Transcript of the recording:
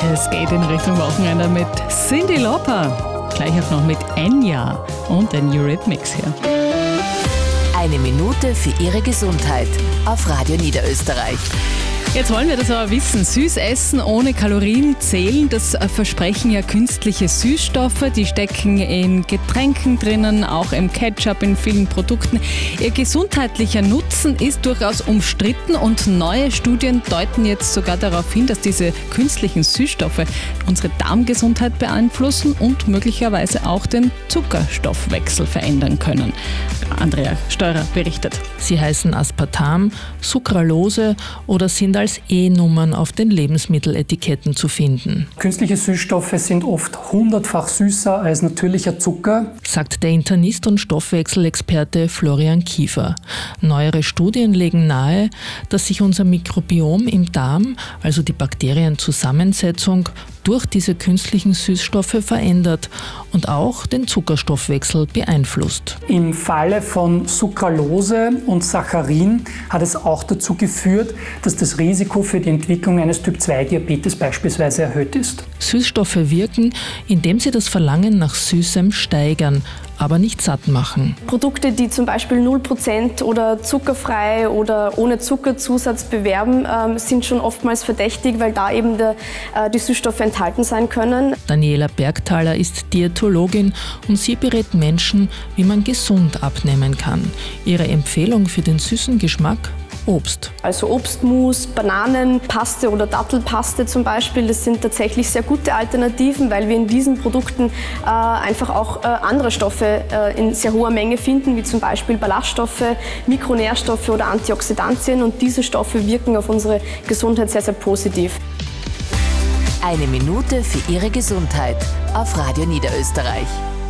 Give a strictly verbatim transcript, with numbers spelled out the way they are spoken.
Es geht in Richtung Wochenende mit Cyndi Lauper. Gleich auch noch mit Enya und den Eurythmics hier. Eine Minute für Ihre Gesundheit auf Radio Niederösterreich. Jetzt wollen wir das aber wissen. Süß essen ohne Kalorien zählen, das versprechen ja künstliche Süßstoffe. Die stecken in Getränken drinnen, auch im Ketchup, in vielen Produkten. Ihr gesundheitlicher Nutzen ist durchaus umstritten und neue Studien deuten jetzt sogar darauf hin, dass diese künstlichen Süßstoffe unsere Darmgesundheit beeinflussen und möglicherweise auch den Zuckerstoffwechsel verändern können. Andrea Steurer berichtet. Sie heißen Aspartam, Sucralose oder sind als E-Nummern auf den Lebensmitteletiketten zu finden. Künstliche Süßstoffe sind oft hundertfach süßer als natürlicher Zucker, sagt der Internist und Stoffwechselexperte Florian Kiefer. Neuere Studien legen nahe, dass sich unser Mikrobiom im Darm, also die Bakterienzusammensetzung, durch diese künstlichen Süßstoffe verändert und auch den Zuckerstoffwechsel beeinflusst. Im Falle von Sucralose und Saccharin hat es auch dazu geführt, dass das Risiko für die Entwicklung eines Typ zwei Diabetes beispielsweise erhöht ist. Süßstoffe wirken, indem sie das Verlangen nach Süßem steigern, aber nicht satt machen. Produkte, die zum Beispiel null Prozent oder zuckerfrei oder ohne Zuckerzusatz bewerben, äh, sind schon oftmals verdächtig, weil da eben der, äh, die Süßstoffe enthalten sein können. Daniela Bergthaler ist Diätologin und sie berät Menschen, wie man gesund abnehmen kann. Ihre Empfehlung für den süßen Geschmack? Obst. Also Obstmus, Bananenpaste oder Dattelpaste zum Beispiel, das sind tatsächlich sehr gute Alternativen, weil wir in diesen Produkten äh, einfach auch äh, andere Stoffe äh, in sehr hoher Menge finden, wie zum Beispiel Ballaststoffe, Mikronährstoffe oder Antioxidantien, und diese Stoffe wirken auf unsere Gesundheit sehr, sehr positiv. Eine Minute für Ihre Gesundheit auf Radio Niederösterreich.